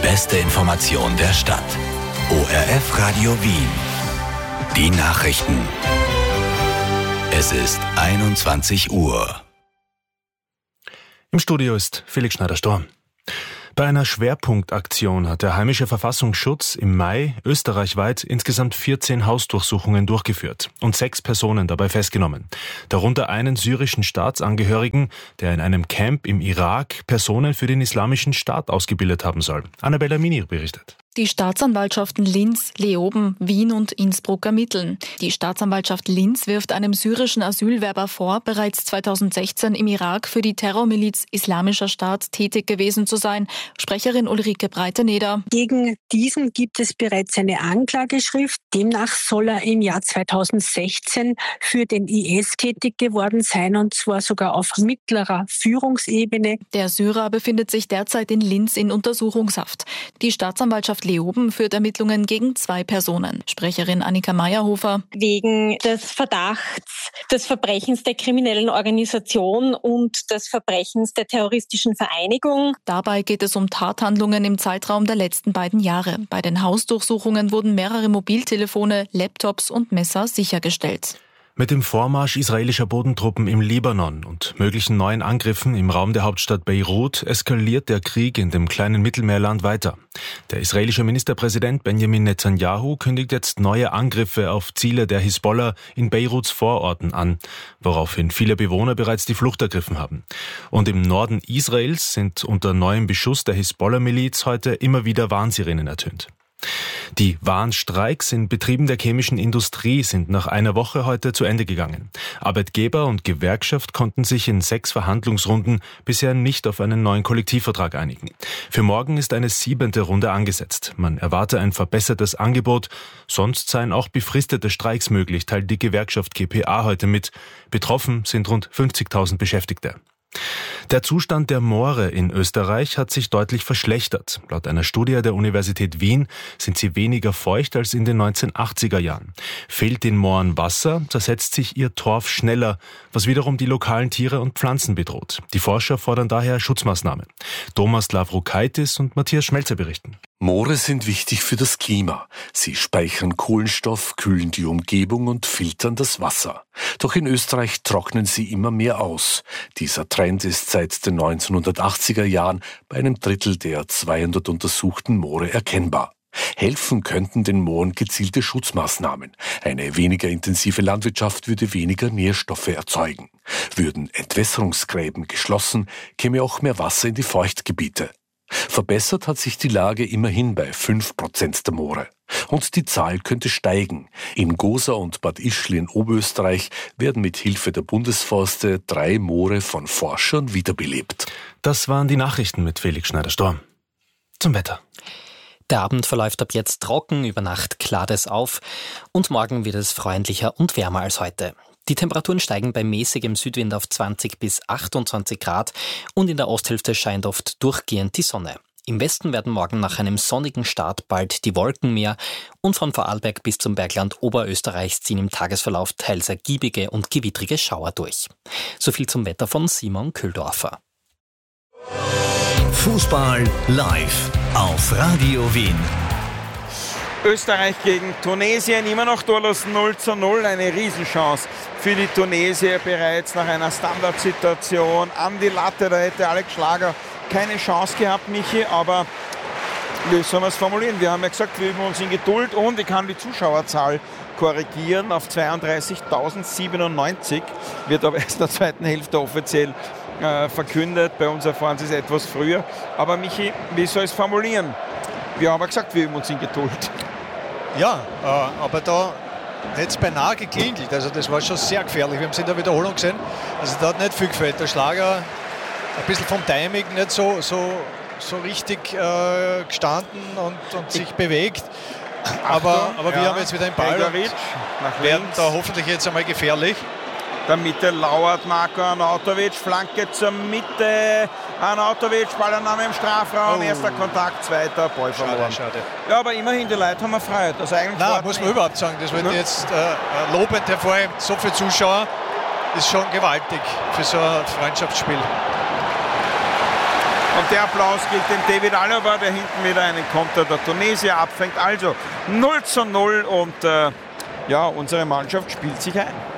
beste Information der Stadt. ORF Radio Wien. Die Nachrichten. Es ist 21 Uhr. Im Studio ist Felix Schneider-Storm. Bei einer Schwerpunktaktion hat der heimische Verfassungsschutz im Mai österreichweit insgesamt 14 Hausdurchsuchungen durchgeführt und 6 Personen dabei festgenommen. Darunter einen syrischen Staatsangehörigen, der in einem Camp im Irak Personen für den Islamischen Staat ausgebildet haben soll. Annabella Minir berichtet. Die Staatsanwaltschaften Linz, Leoben, Wien und Innsbruck ermitteln. Die Staatsanwaltschaft Linz wirft einem syrischen Asylwerber vor, bereits 2016 im Irak für die Terrormiliz Islamischer Staat tätig gewesen zu sein. Sprecherin Ulrike Breiteneder. Gegen diesen gibt es bereits eine Anklageschrift. Demnach soll er im Jahr 2016 für den IS tätig geworden sein, und zwar sogar auf mittlerer Führungsebene. Der Syrer befindet sich derzeit in Linz in Untersuchungshaft. Die Staatsanwaltschaft Leoben führt Ermittlungen gegen 2 Personen. Sprecherin Annika Meyerhofer. Wegen des Verdachts des Verbrechens der kriminellen Organisation und des Verbrechens der terroristischen Vereinigung. Dabei geht es um Tathandlungen im Zeitraum der letzten 2 Jahre. Bei den Hausdurchsuchungen wurden mehrere Mobiltelefone, Laptops und Messer sichergestellt. Mit dem Vormarsch israelischer Bodentruppen im Libanon und möglichen neuen Angriffen im Raum der Hauptstadt Beirut eskaliert der Krieg in dem kleinen Mittelmeerland weiter. Der israelische Ministerpräsident Benjamin Netanyahu kündigt jetzt neue Angriffe auf Ziele der Hisbollah in Beiruts Vororten an, woraufhin viele Bewohner bereits die Flucht ergriffen haben. Und im Norden Israels sind unter neuem Beschuss der Hisbollah-Miliz heute immer wieder Warnsirenen ertönt. Die Warnstreiks in Betrieben der chemischen Industrie sind nach einer Woche heute zu Ende gegangen. Arbeitgeber und Gewerkschaft konnten sich in 6 Verhandlungsrunden bisher nicht auf einen neuen Kollektivvertrag einigen. Für morgen ist eine 7. Runde angesetzt. Man erwarte ein verbessertes Angebot, sonst seien auch befristete Streiks möglich, teilt die Gewerkschaft GPA heute mit. Betroffen sind rund 50.000 Beschäftigte. Der Zustand der Moore in Österreich hat sich deutlich verschlechtert. Laut einer Studie der Universität Wien sind sie weniger feucht als in den 1980er Jahren. Fehlt den Mooren Wasser, zersetzt sich ihr Torf schneller, was wiederum die lokalen Tiere und Pflanzen bedroht. Die Forscher fordern daher Schutzmaßnahmen. Thomas Lavrokaitis und Matthias Schmelzer berichten. Moore sind wichtig für das Klima. Sie speichern Kohlenstoff, kühlen die Umgebung und filtern das Wasser. Doch in Österreich trocknen sie immer mehr aus. Dieser Trend ist seit den 1980er Jahren bei einem Drittel der 200 untersuchten Moore erkennbar. Helfen könnten den Mooren gezielte Schutzmaßnahmen. Eine weniger intensive Landwirtschaft würde weniger Nährstoffe erzeugen. Würden Entwässerungsgräben geschlossen, käme auch mehr Wasser in die Feuchtgebiete. Verbessert hat sich die Lage immerhin bei 5% der Moore. Und die Zahl könnte steigen. In Gosa und Bad Ischl in Oberösterreich werden mit Hilfe der Bundesforste 3 Moore von Forschern wiederbelebt. Das waren die Nachrichten mit Felix Schneider-Storm. Zum Wetter. Der Abend verläuft ab jetzt trocken, über Nacht klart es auf und morgen wird es freundlicher und wärmer als heute. Die Temperaturen steigen bei mäßigem Südwind auf 20 bis 28 Grad und in der Osthälfte scheint oft durchgehend die Sonne. Im Westen werden morgen nach einem sonnigen Start bald die Wolken mehr und von Vorarlberg bis zum Bergland Oberösterreichs ziehen im Tagesverlauf teils ergiebige und gewittrige Schauer durch. Soviel zum Wetter von Simon Köhldorfer. Fußball live auf Radio Wien. Österreich gegen Tunesien, immer noch torlos 0:0, eine Riesenchance für die Tunesier bereits nach einer Standardsituation an die Latte. Da hätte Alex Schlager keine Chance gehabt, Michi, aber wie soll man es formulieren? Wir haben ja gesagt, wir üben uns in Geduld und ich kann die Zuschauerzahl korrigieren auf 32.097, wird aber erst in der zweiten Hälfte offiziell verkündet. Bei uns erfahren Sie es etwas früher. Aber Michi, wie soll ich es formulieren? Wir haben ja gesagt, wir üben uns in Geduld. Ja, aber da hätte es beinahe geklingelt. Also das war schon sehr gefährlich. Wir haben es in der Wiederholung gesehen. Also da hat nicht viel gefällt. Der Schlager ein bisschen vom Timing nicht so richtig gestanden und sich bewegt. Aber wir haben jetzt wieder den Ball und werden da hoffentlich jetzt einmal gefährlich. Der Mitte lauert Marko Arnautovic, Flanke zur Mitte, Arnautovic, Ballannahme im Strafraum, erster Kontakt, zweiter, Ball verloren. Schade. Ja, aber immerhin, die Leute haben Freude. Das Nein, muss man überhaupt sagen, das wird jetzt lobend hervorheben. So viele Zuschauer ist schon gewaltig für so ein Freundschaftsspiel. Und der Applaus gilt dem David Alaba, der hinten wieder einen Konter der Tunesier abfängt. Also 0:0 und unsere Mannschaft spielt sich ein.